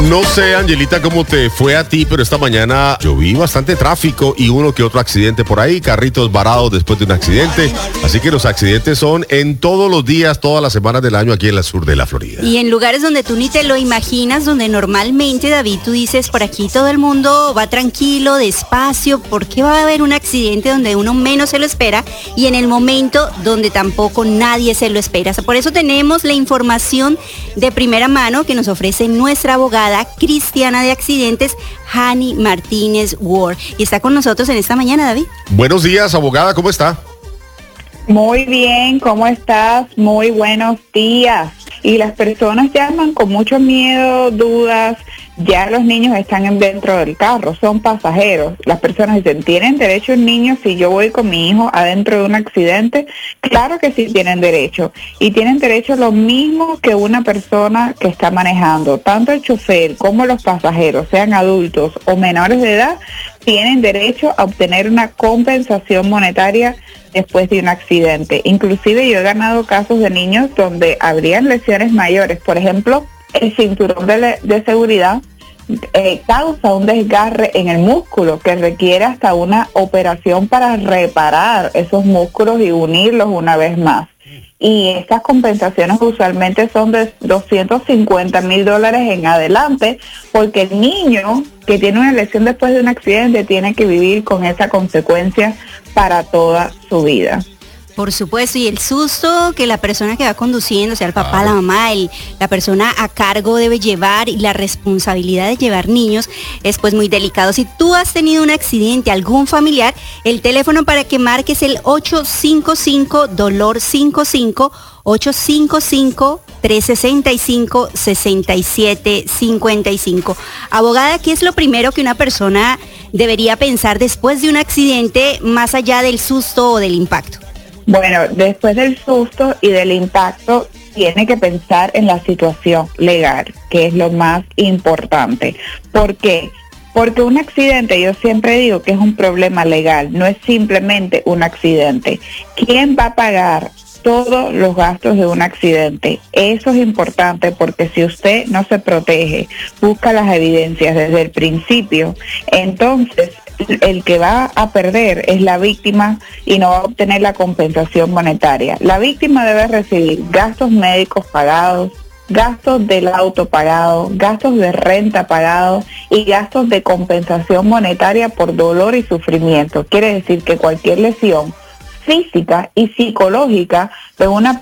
No sé, Angelita, cómo te fue a ti, pero esta mañana yo vi bastante tráfico y uno que otro accidente por ahí, carritos varados después de un accidente. Así que los accidentes son en todos los días, todas las semanas del año aquí en el sur de la Florida. Y en lugares donde tú ni te lo imaginas, donde normalmente, David, tú dices, por aquí todo el mundo va tranquilo, despacio, ¿por qué va a haber un accidente donde uno menos se lo espera y en el momento donde tampoco nadie se lo espera? Por eso tenemos la información de primera mano que nos ofrece nuestra abogada cristiana de accidentes, Hani Martínez Ward. Y está con nosotros en esta mañana, David. Buenos días, abogada, ¿cómo está? Muy bien, ¿cómo estás? Muy buenos días. Y las personas llaman con mucho miedo, dudas. Ya los niños están dentro del carro, son pasajeros. Las personas dicen, ¿tienen derecho un niño si yo voy con mi hijo adentro de un accidente? Claro que sí tienen derecho. Y tienen derecho lo mismo que una persona que está manejando. Tanto el chofer como los pasajeros, sean adultos o menores de edad, tienen derecho a obtener una compensación monetaria después de un accidente. Inclusive yo he ganado casos de niños donde habrían lesiones mayores. Por ejemplo, el cinturón de seguridad causa un desgarre en el músculo que requiere hasta una operación para reparar esos músculos y unirlos una vez más. Y estas compensaciones usualmente son de $250,000 en adelante, porque el niño que tiene una lesión después de un accidente tiene que vivir con esa consecuencia para toda su vida. Por supuesto, y el susto que la persona que va conduciendo, sea el papá, la mamá, la persona a cargo debe llevar, y la responsabilidad de llevar niños es pues muy delicado. Si tú has tenido un accidente, algún familiar, el teléfono para que marques el 855-DOLOR55, 855-365-6755. Abogada, ¿qué es lo primero que una persona debería pensar después de un accidente, más allá del susto o del impacto? Bueno, después del susto y del impacto, tiene que pensar en la situación legal, que es lo más importante. ¿Por qué? Porque un accidente, yo siempre digo que es un problema legal, no es simplemente un accidente. ¿Quién va a pagar todos los gastos de un accidente? Eso es importante, porque si usted no se protege, busca las evidencias desde el principio, entonces el que va a perder es la víctima y no va a obtener la compensación monetaria. La víctima debe recibir gastos médicos pagados, gastos del auto pagado, gastos de renta pagados y gastos de compensación monetaria por dolor y sufrimiento. Quiere decir que cualquier lesión física y psicológica de una